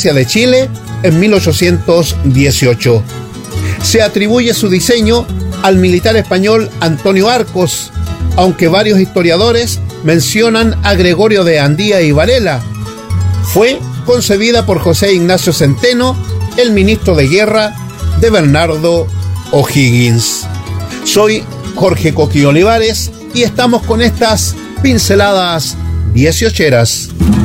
independencia de Chile en 1818. Se atribuye su diseño al militar español Antonio Arcos, aunque varios historiadores mencionan a Gregorio de Andía y Varela. Fue concebida por José Ignacio Centeno, el ministro de guerra de Bernardo O'Higgins. Soy Jorge Coqui Olivares y estamos con estas pinceladas 18eras.